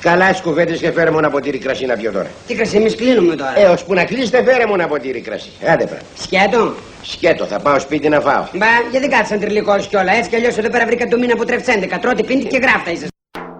Καλά τις κουβέντες και φέρε μου ένα ποτήρι κρασί να πιω τώρα. Τι κρασί, εμείς κλείνουμε τώρα. Ώσπου να κλείσετε φέρε μου ένα ποτήρι κρασί. Άντε πράγμα. Σκέτο. Σκέτο, θα πάω σπίτι να φάω. Μπα, γιατί κάτσε τριλικός κιόλα. Έτσι κι αλλιώς εδώ πέρα βρήκα το μήνα που τρεφτς 11. Τρώτε, πίνετε και γράφτα είσαστε.